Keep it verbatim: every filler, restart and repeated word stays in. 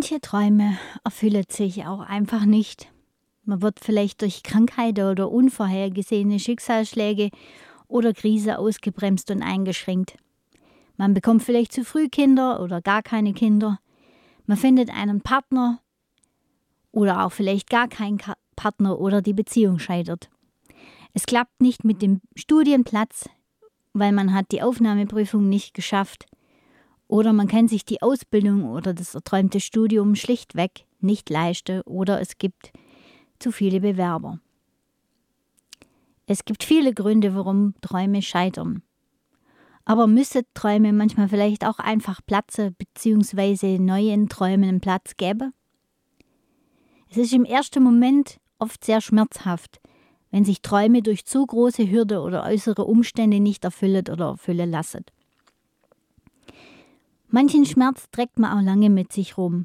Manche Träume erfüllen sich auch einfach nicht. Man wird vielleicht durch Krankheiten oder unvorhergesehene Schicksalsschläge oder Krise ausgebremst und eingeschränkt. Man bekommt vielleicht zu früh Kinder oder gar keine Kinder. Man findet einen Partner oder auch vielleicht gar keinen Partner oder die Beziehung scheitert. Es klappt nicht mit dem Studienplatz, weil man hat die Aufnahmeprüfung nicht geschafft. Oder man kann sich die Ausbildung oder das erträumte Studium schlichtweg nicht leisten oder es gibt zu viele Bewerber. Es gibt viele Gründe, warum Träume scheitern. Aber müssen Träume manchmal vielleicht auch einfach platzen bzw. neuen Träumen einen Platz geben? Es ist im ersten Moment oft sehr schmerzhaft, wenn sich Träume durch zu große Hürde oder äußere Umstände nicht erfüllen oder erfüllen lassen. Manchen Schmerz trägt man auch lange mit sich rum.